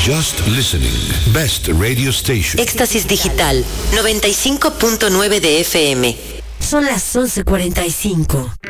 Just listening. Best radio station. Éxtasis Digital, 95.9 de FM. Son las 11:45.